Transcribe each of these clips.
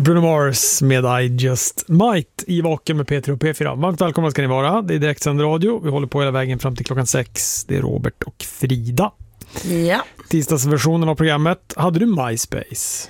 Bruno Mars med I Just Might i Vaken med P3 och P4. Varmt välkomna ska ni vara. Det är direktsänd radio. Vi håller på hela vägen fram till klockan 6. Det är Robert och Frida. Ja. Tisdagsversionen av programmet. Hade du MySpace?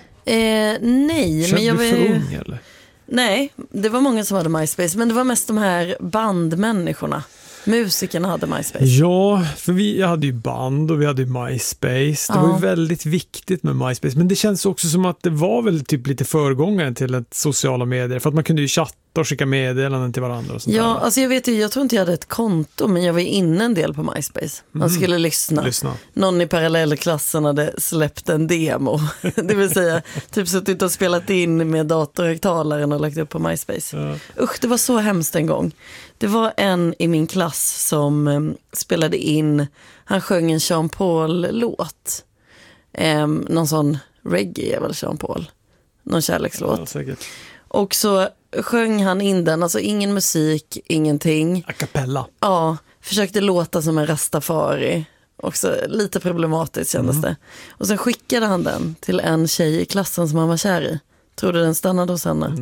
Nej. Kände men jag du för ung eller? Nej, det var många som hade MySpace. Men det var mest de här bandmänniskorna. Musikerna hade MySpace. Ja, för vi hade ju band och vi hade ju MySpace. Det var ju väldigt viktigt med MySpace. Men det känns också som att det var väl typ lite föregångaren till ett sociala medier. För att man kunde ju chatta och skicka meddelanden till varandra och sånt Ja, där. alltså jag tror inte jag hade ett konto, men jag var inne en del på MySpace. Man skulle lyssna. Någon i parallellklassen hade släppt en demo. Det vill säga, typ suttit och spelat in med datorhögtalaren och lagt upp på MySpace. Ja. Usch, det var så hemskt en gång. Det var en i min klass som spelade in, han sjöng en Jean Paul-låt. Någon sån reggae är väl Jean Paul. Någon kärlekslåt. Ja, säkert. Och så sjöng han in den, alltså ingen musik, ingenting. A cappella. Ja, försökte låta som en rastafari. Också lite problematiskt kändes det. Och sen skickade han den till en tjej i klassen som han var kär i. Tror du den stannade hos henne?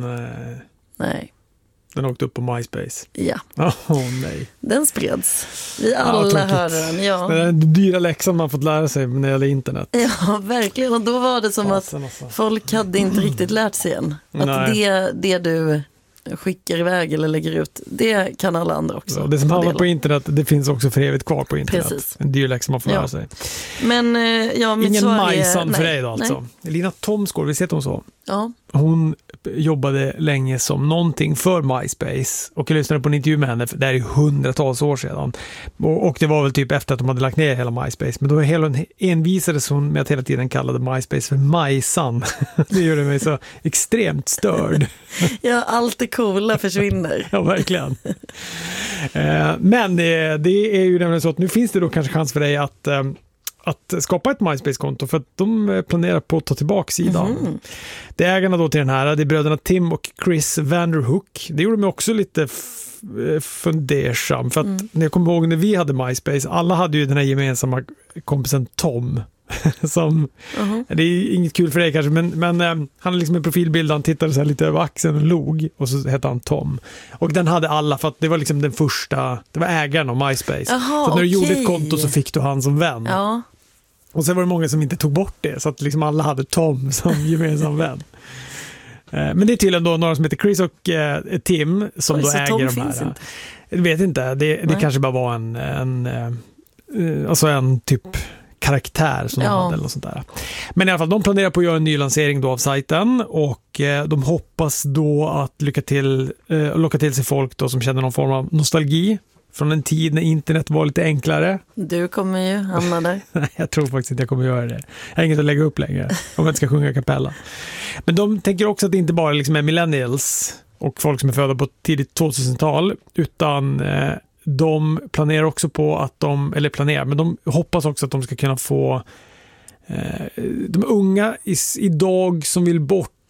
Nej. Den åkte upp på MySpace. Ja. Nej. Den spreds. Vi alla hörde den, ja. Det är den dyra läxan man fått lära sig när det gäller internet. Ja, verkligen. Och då var det som att folk hade inte riktigt lärt sig än. Att det du skickar iväg eller lägger ut, det kan alla andra också. Ja, det som hamnar på internet, det finns också för evigt kvar på internet. Precis. En dyr läxa man får lära sig. Men mitt ingen svar Majsan för nej, dig då alltså. Nej. Lina Thomsgård, vi ser hon så. Ja. Hon jobbade länge som någonting för MySpace och jag lyssnade på en intervju med henne, för det är ju hundratals år sedan. Och det var väl typ efter att de hade lagt ner hela MySpace, men då envisades hon med att hela tiden kallade MySpace för Majsan. Det gjorde mig så extremt störd. Ja, allt det coola försvinner. Ja, verkligen. Men det är ju nämligen så att nu finns det då kanske chans för dig att skapa ett MySpace-konto, för att de planerar på att ta tillbaka sidan. Det är ägarna då till den här, det är bröderna Tim och Chris Vanderhook. Det gjorde mig också lite fundersam, för att när jag kommer ihåg när vi hade MySpace, alla hade ju den här gemensamma kompisen Tom. Som, det är inget kul för dig kanske, men han är liksom en profilbild, han tittade så här lite över axeln och log, och så hette han Tom. Och den hade alla, för att det var liksom den första, det var ägaren av MySpace. Så när du gjorde ett konto så fick du han som vän. Ja. Och sen var det många som inte tog bort det, så att liksom alla hade Tom som gemensam vän. Men det är tydligen då några som heter Chris och Tim som då äger Tom de här. Inte. Jag vet inte, det kanske bara var en typ karaktär som de hade eller något sånt där. Men i alla fall, de planerar på att göra en ny lansering då av sajten, och de hoppas då att locka till sig folk då som känner någon form av nostalgi från en tid när internet var lite enklare. Du kommer ju hamna där. Nej, jag tror faktiskt inte jag kommer göra det. Jag har inget att lägga upp längre om jag inte ska sjunga a cappella. Men de tänker också att det inte bara liksom är millennials och folk som är födda på tidigt 2000-tal, utan de planerar också på att men de hoppas också att de ska kunna få de unga idag som vill bort